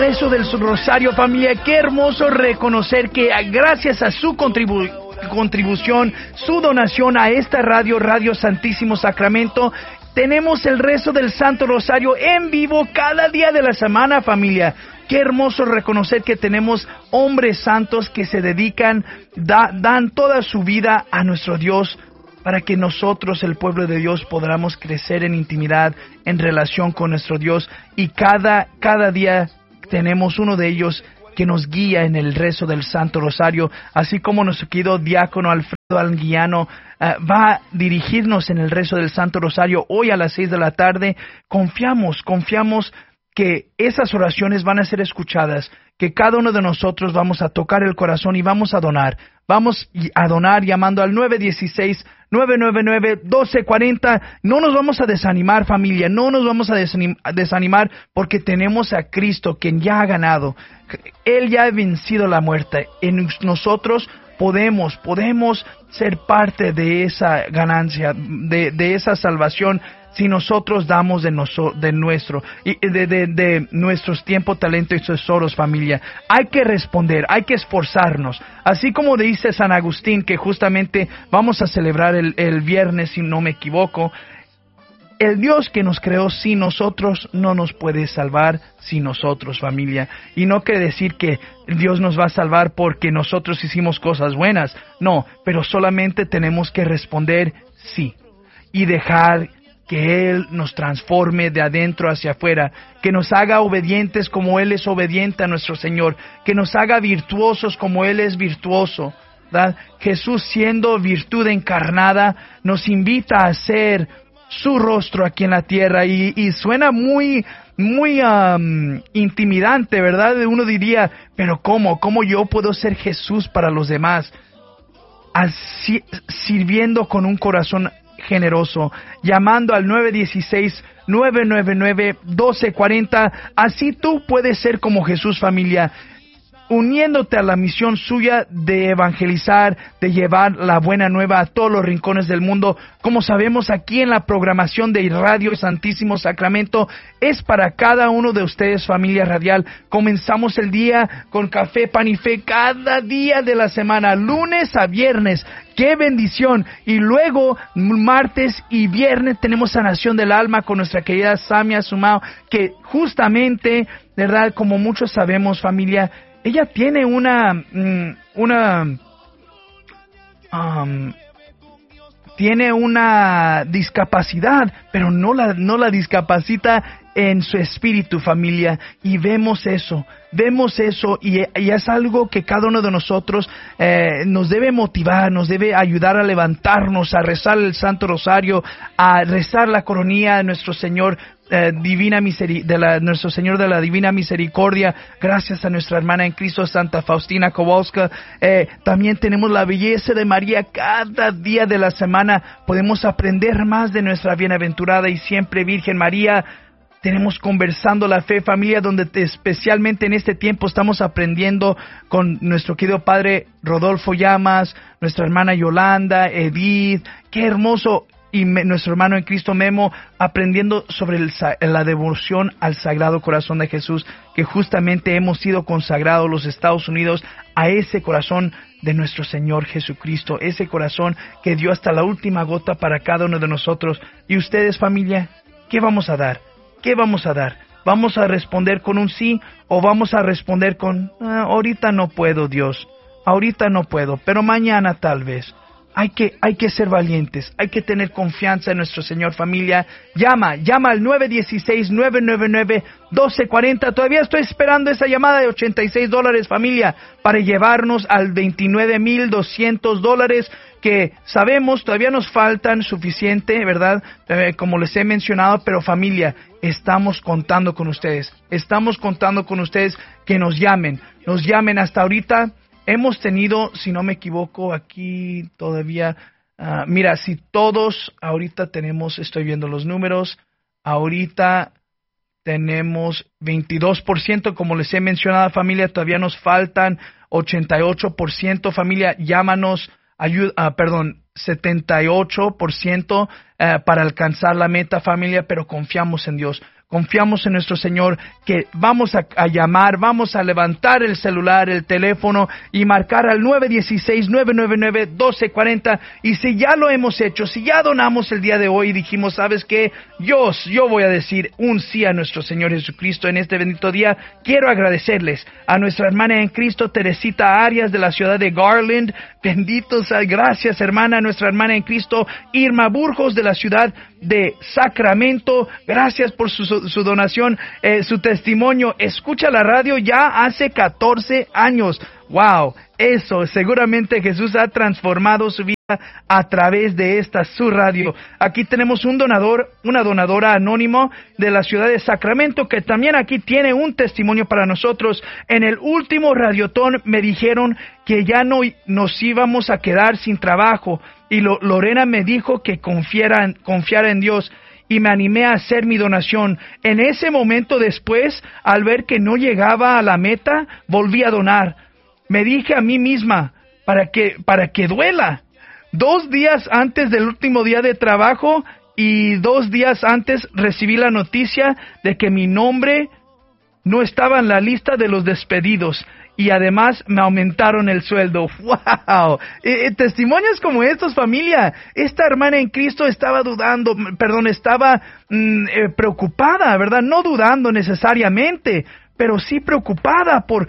rezo del rosario, familia. Qué hermoso reconocer que gracias a su contribución, su donación a esta radio, Radio Santísimo Sacramento, tenemos el rezo del Santo Rosario en vivo cada día de la semana, familia. Qué hermoso reconocer que tenemos hombres santos que se dedican, dan toda su vida a nuestro Dios, para que nosotros, el pueblo de Dios, podamos crecer en intimidad, en relación con nuestro Dios. Y cada día tenemos uno de ellos que nos guía en el rezo del Santo Rosario, así como nuestro querido diácono Alfredo Anguiano va a dirigirnos en el rezo del Santo Rosario hoy a las 6 de la tarde. Confiamos que esas oraciones van a ser escuchadas, que cada uno de nosotros vamos a tocar el corazón y vamos a donar. Vamos a donar llamando al 916-999-1240. No nos vamos a desanimar, familia, no nos vamos a desanimar, porque tenemos a Cristo, quien ya ha ganado. Él ya ha vencido la muerte. En nosotros podemos ser parte de esa ganancia, de esa salvación, si nosotros damos de nuestros tiempos, talentos y tesoros, familia. Hay que responder, hay que esforzarnos. Así como dice San Agustín, que justamente vamos a celebrar el viernes, si no me equivoco, el Dios que nos creó sin nosotros no nos puede salvar sin nosotros, familia. Y no quiere decir que Dios nos va a salvar porque nosotros hicimos cosas buenas. No, pero solamente tenemos que responder sí. Y dejar que Él nos transforme de adentro hacia afuera, que nos haga obedientes como Él es obediente a nuestro Señor, que nos haga virtuosos como Él es virtuoso, ¿verdad? Jesús, siendo virtud encarnada, nos invita a hacer su rostro aquí en la tierra, y suena muy intimidante, ¿verdad? Uno diría, pero ¿cómo yo puedo ser Jesús para los demás? Así, sirviendo con un corazón generoso, llamando al 916-999-1240. Así tú puedes ser como Jesús, familia, uniéndote a la misión suya de evangelizar, de llevar la buena nueva a todos los rincones del mundo. Como sabemos, aquí en la programación de Radio Santísimo Sacramento es para cada uno de ustedes, familia radial. Comenzamos el día con café, pan y fe cada día de la semana, lunes a viernes. ¡Qué bendición! Y luego, martes y viernes, tenemos sanación del alma con nuestra querida Samia Sumao, que justamente, ¿verdad? Como muchos sabemos, familia, ella tiene tiene una discapacidad, pero no la discapacita en su espíritu, familia, y vemos eso, y es algo que cada uno de nosotros nos debe motivar, nos debe ayudar a levantarnos, a rezar el Santo Rosario, a rezar la coronilla de nuestro Señor nuestro Señor de la Divina Misericordia, gracias a nuestra hermana en Cristo, Santa Faustina Kowalska. También tenemos la belleza de María. Cada día de la semana podemos aprender más de nuestra bienaventurada y siempre Virgen María. Tenemos Conversando la Fe, familia, donde especialmente en este tiempo estamos aprendiendo con nuestro querido Padre Rodolfo Llamas, nuestra hermana Yolanda, Edith. ¡Qué hermoso! Y nuestro hermano en Cristo Memo, aprendiendo sobre la devoción al Sagrado Corazón de Jesús, que justamente hemos sido consagrados los Estados Unidos a ese corazón de nuestro Señor Jesucristo, ese corazón que dio hasta la última gota para cada uno de nosotros. Y ustedes, familia, ¿qué vamos a dar? ¿Qué vamos a dar? ¿Vamos a responder con un sí o vamos a responder con ahorita no puedo, Dios, ahorita no puedo, pero mañana tal vez? Hay que ser valientes, hay que tener confianza en nuestro Señor, familia. Llama al 916-999-1240. Todavía estoy esperando esa llamada de $86, familia, para llevarnos al $29,200, que sabemos todavía nos faltan suficiente, ¿verdad? Como les he mencionado, pero familia, estamos contando con ustedes. Estamos contando con ustedes que nos llamen hasta ahorita. Hemos tenido, si no me equivoco, aquí todavía, mira, si todos ahorita tenemos, estoy viendo los números, ahorita tenemos 22%, como les he mencionado, familia, todavía nos faltan 88%, familia, llámanos, 78% para alcanzar la meta, familia, pero confiamos en Dios. confiamos en nuestro Señor, que vamos a llamar, vamos a levantar el celular, el teléfono y marcar al 916-999-1240. Y si ya lo hemos hecho, si ya donamos el día de hoy y dijimos, ¿sabes qué? Yo voy a decir un sí a nuestro Señor Jesucristo en este bendito día. Quiero agradecerles a nuestra hermana en Cristo, Teresita Arias, de la ciudad de Garland. Benditos, gracias hermana, nuestra hermana en Cristo, Irma Burgos, de la ciudad de Sacramento. Gracias por su donación, su testimonio. Escucha la radio ya hace 14 años. Wow, eso, seguramente Jesús ha transformado su vida a través de esta su radio. Aquí tenemos un donador, una donadora anónimo de la ciudad de Sacramento, que también aquí tiene un testimonio para nosotros. En el último radiotón me dijeron que ya no nos íbamos a quedar sin trabajo, y Lorena me dijo que confiara en Dios, y me animé a hacer mi donación. En ese momento después, al ver que no llegaba a la meta, volví a donar. Me dije a mí misma, para que duela. 2 días antes del último día de trabajo y 2 días antes recibí la noticia de que mi nombre no estaba en la lista de los despedidos. Y además me aumentaron el sueldo. ¡Wow! Testimonios como estos, familia. Esta hermana en Cristo estaba preocupada, ¿verdad? No dudando necesariamente, pero sí preocupada por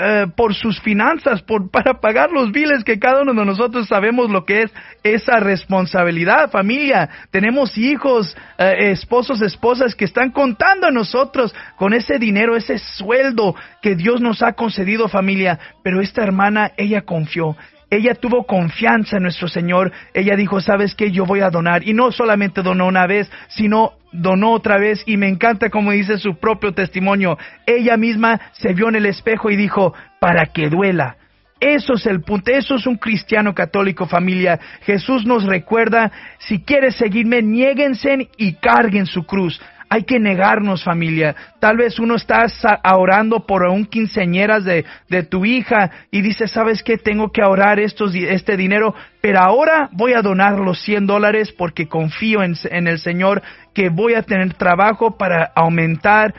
sus finanzas, para pagar los biles, que cada uno de nosotros sabemos lo que es esa responsabilidad, familia. Tenemos hijos, esposos, esposas que están contando a nosotros con ese dinero, ese sueldo que Dios nos ha concedido, familia. Pero esta hermana, ella confió. Ella tuvo confianza en nuestro Señor. Ella dijo, ¿sabes qué? Yo voy a donar. Y no solamente donó una vez, sino donó otra vez. Y me encanta como dice su propio testimonio. Ella misma se vio en el espejo y dijo, para que duela. Eso es el punto. Eso es un cristiano católico, familia. Jesús nos recuerda, si quieres seguirme, niéguense y carguen su cruz. Hay que negarnos, familia. Tal vez uno está orando por un quinceañeras de tu hija y dice, ¿sabes qué? Tengo que ahorrar este dinero, pero ahora voy a donar los $100 porque confío en el Señor, que voy a tener trabajo para aumentar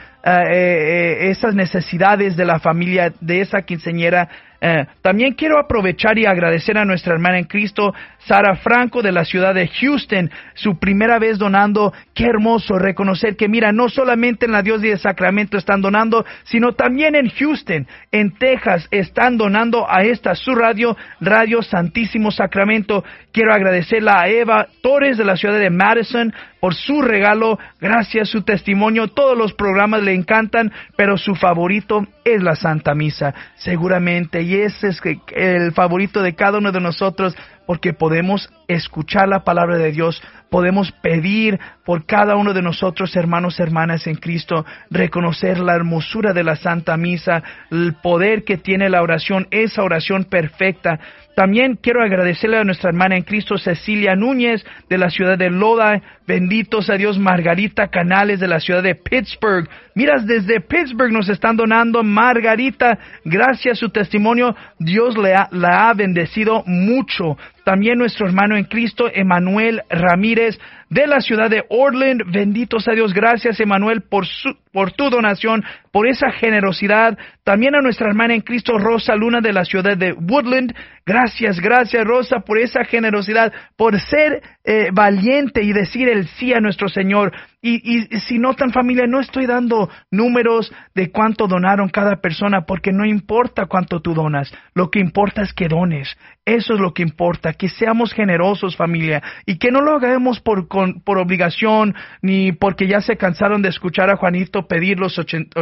esas necesidades de la familia de esa quinceañera. También quiero aprovechar y agradecer a nuestra hermana en Cristo, Sara Franco, de la ciudad de Houston, su primera vez donando. Qué hermoso reconocer que, mira, no solamente en la Diócesis de Sacramento están donando, sino también en Houston, en Texas, están donando a esta su Radio Santísimo Sacramento. Quiero agradecerle a Eva Torres, de la ciudad de Madison, por su regalo. Gracias, su testimonio. Todos los programas le encantan, pero su favorito es la Santa Misa, seguramente, y ese es el favorito de cada uno de nosotros, porque podemos escuchar la palabra de Dios, podemos pedir por cada uno de nosotros, hermanos, hermanas en Cristo, reconocer la hermosura de la Santa Misa, el poder que tiene la oración, esa oración perfecta. También quiero agradecerle a nuestra hermana en Cristo, Cecilia Núñez, de la ciudad de Lodi. Benditos a Dios, Margarita Canales, de la ciudad de Pittsburgh. Miras, desde Pittsburgh nos están donando. Margarita, gracias a su testimonio, Dios la ha bendecido mucho. También nuestro hermano en Cristo, Emanuel Ramírez, de la ciudad de Orland. Benditos a Dios, gracias Emanuel por tu donación, por esa generosidad. También a nuestra hermana en Cristo, Rosa Luna, de la ciudad de Woodland. Gracias Rosa, por esa generosidad, por ser valiente y decir el sí a nuestro Señor. Y si notan, familia, no estoy dando números de cuánto donaron cada persona, porque no importa cuánto tú donas, lo que importa es que dones. Eso es lo que importa, que seamos generosos, familia, y que no lo hagamos por obligación, ni porque ya se cansaron de escuchar a Juanito pedir los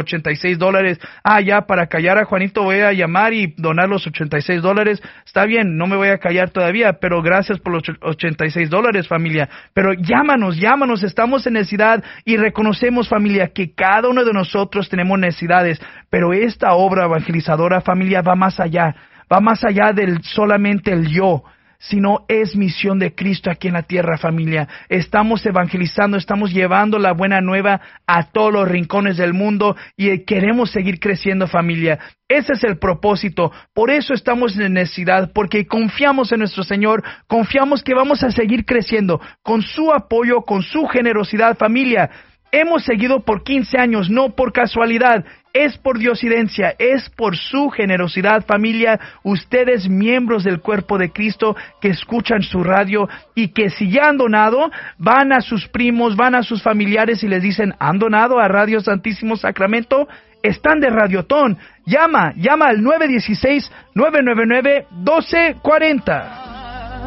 $86. Ya para callar a Juanito voy a llamar y donar los $86. Está bien, no me voy a callar todavía, pero gracias por los $86, familia. Pero llámanos, estamos en necesidad y reconocemos, familia, que cada uno de nosotros tenemos necesidades, pero esta obra evangelizadora, familia, va más allá del solamente el yo, sino es misión de Cristo aquí en la tierra, familia. Estamos evangelizando, estamos llevando la buena nueva a todos los rincones del mundo y queremos seguir creciendo, familia. Ese es el propósito. Por eso estamos en necesidad, porque confiamos en nuestro Señor, confiamos que vamos a seguir creciendo con su apoyo, con su generosidad, familia. Hemos seguido por 15 años, no por casualidad, es por diosidencia, es por su generosidad, familia. Ustedes, miembros del cuerpo de Cristo, que escuchan su radio y que si ya han donado, van a sus primos, van a sus familiares y les dicen, ¿han donado a Radio Santísimo Sacramento? Están de Radiotón. Llama al 916-999-1240.